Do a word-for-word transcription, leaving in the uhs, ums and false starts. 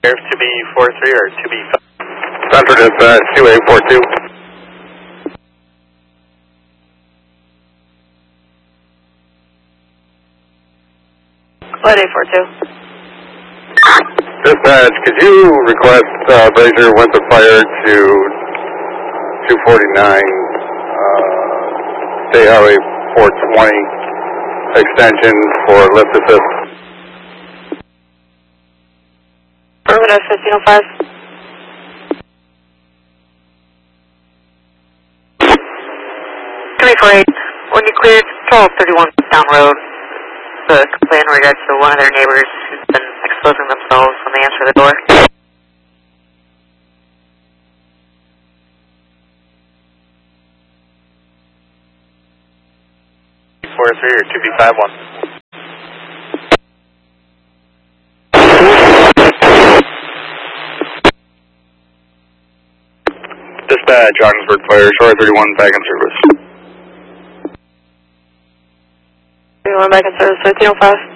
Sheriff two B four three or two B five? Central Dispatch two eight four two. What eight four two? Dispatch, could you request uh, Brazier went to fire to two forty-nine uh, State Highway four twenty extension for lift assist? Affirmative, fifteen oh five. three four eight, when you cleared twelve thirty-one down road, the complaint in regards to one of their neighbors who's been exposing themselves when they answer the door. four three or two B five one? Dispatch, Ogdensburg Fire, Shore thirty-one, back in service. thirty-one back in service, fifteen oh five.